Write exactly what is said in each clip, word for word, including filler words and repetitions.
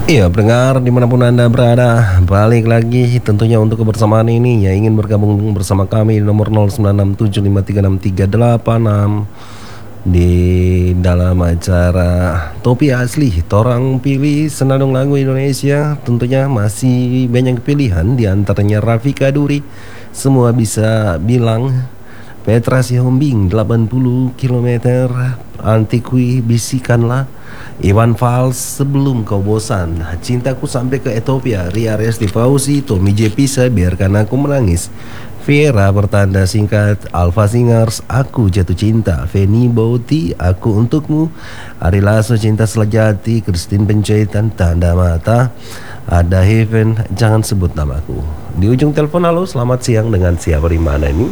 Iya, pendengar dimanapun Anda berada, balik lagi tentunya untuk kebersamaan ini ya, ingin bergabung bersama kami di nomor nol sembilan enam tujuh lima tiga enam tiga delapan enam di dalam acara Topi Asli Torang Pilih Senandung Lagu Indonesia. Tentunya masih banyak pilihan, di antaranya Rafika Duri, Semua Bisa Bilang, Petra Sihombing delapan puluh kilometer, Antikui Bisikanlah, Iwan Fals Sebelum Kau Bosan, Cintaku Sampai ke Ethiopia, Ria Resti Fauzi, Tommy J Pisa, Biarkan Aku Menangis, Vera Bertanda Singkat, Alfa Singers, Aku Jatuh Cinta, Feni Bauti, Aku Untukmu, Ari Lasso Cinta Selajati, Christine Pencaitan, Tanda Mata, ada Heaven, Jangan Sebut Namaku. Di ujung telepon, halo, selamat siang, dengan siapa di mana ini?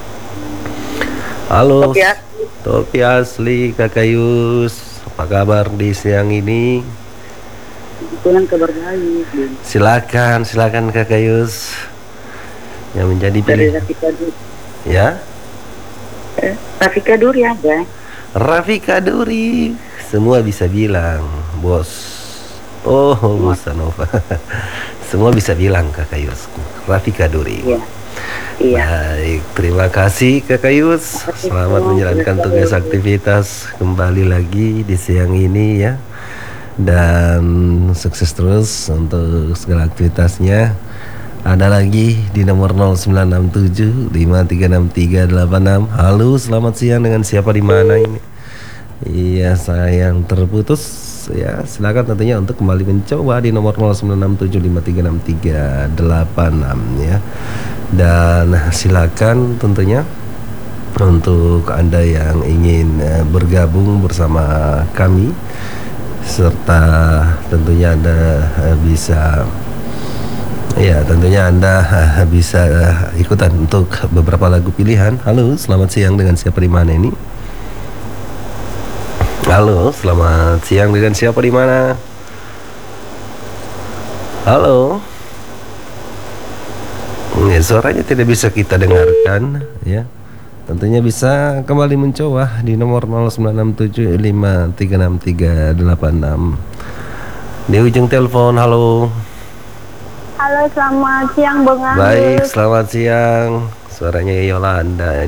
Halo, Topi Topi Asli, Kakak Yus, apa kabar di siang ini? Kebetulan kabar baik. Silakan, silakan Kakak Yus yang menjadi Dari pilih. Rafika Duri. Ya, Eh, Rafika Duri ada. Rafika Duri, Semua Bisa Bilang, bos. Oh, Bossa Nova. Semua bisa bilang Kakak Yus. Rafika Duri. Iya. Iya. Baik, terima kasih Kakak Yus. Selamat menjalankan tugas aktivitas kembali lagi di siang ini ya. Dan sukses terus untuk segala aktivitasnya. Ada lagi di nomor nol sembilan enam tujuh lima tiga enam tiga delapan enam. Halo, selamat siang, dengan siapa di mana ini? Iya, sayang terputus ya. Silakan tentunya untuk kembali mencoba di nomor nol sembilan enam tujuh lima tiga enam tiga delapan enam ya. Dan silakan tentunya untuk Anda yang ingin uh, bergabung bersama kami, serta tentunya Anda uh, bisa ya tentunya Anda uh, bisa uh, ikutan untuk beberapa lagu pilihan. Halo, selamat siang, dengan siapa di mana ini? Halo, selamat siang, dengan siapa di mana? Halo. Ya, suaranya tidak bisa kita dengarkan ya. Tentunya bisa kembali mencoba di nomor nol sembilan enam tujuh lima tiga enam tiga delapan enam. Di ujung telepon, halo. Halo, selamat siang Bang Agus. Baik, selamat siang. Suaranya Yolanda.